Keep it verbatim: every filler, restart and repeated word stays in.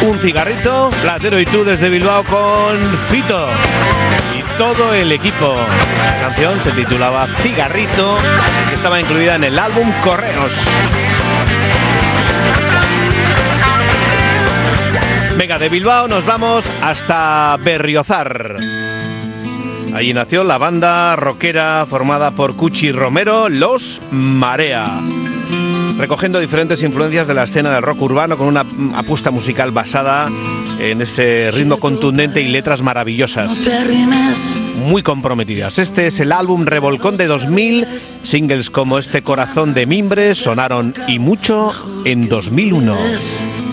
Un cigarrito, Platero y tú desde Bilbao con Fito y todo el equipo. La canción se titulaba Cigarrito y estaba incluida en el álbum Correos. Venga, de Bilbao nos vamos hasta Berriozar. Allí nació la banda rockera formada por Cuchi Romero, Los Marea, recogiendo diferentes influencias de la escena del rock urbano con una apuesta musical basada en ese ritmo contundente y letras maravillosas, muy comprometidas. Este es el álbum Revolcón de dos mil. Singles como este Corazón de Mimbre sonaron y mucho en dos mil uno.